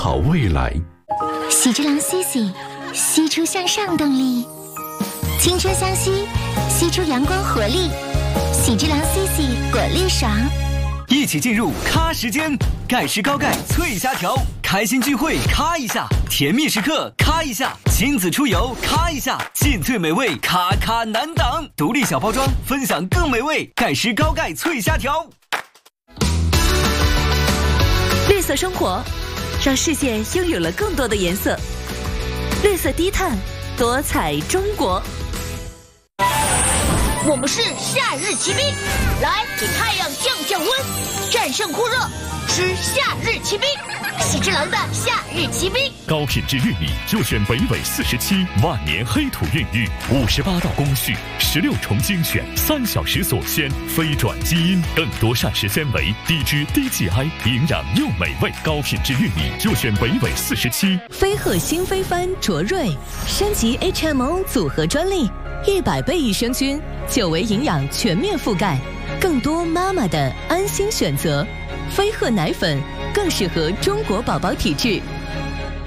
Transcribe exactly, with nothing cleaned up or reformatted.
好未来。 喜之郎 C C， 吸出向上动力，青春相吸，吸出阳光活力。喜之郎 C C 果粒爽。 一起进入咖时间，盖世高钙脆虾条，开心聚会咔一下，甜蜜时刻咔一下，亲子出游咔一下，进退美味咔咔难挡，独立小包装，分享更美味。盖世高钙脆虾条。 绿色生活，让世界拥有了更多的颜色。绿色低碳，多彩中国。 我们是夏日骑兵，来给太阳降降温，战胜酷热，吃夏日骑兵，喜之郎的夏日骑兵。 高品质玉米就选北纬四十七万年黑土孕育，五十八道工序，十六重精选，三小时锁鲜，非转基因，更多膳食纤维，低脂低 G I， 营养又美味。高品质玉米就选北纬四十七。 飞鹤新飞帆卓瑞升级 H M O 组合专利，一百倍益生菌，久维营养全面覆盖，更多妈妈的安心选择。飞鹤奶粉更适合中国宝宝体质。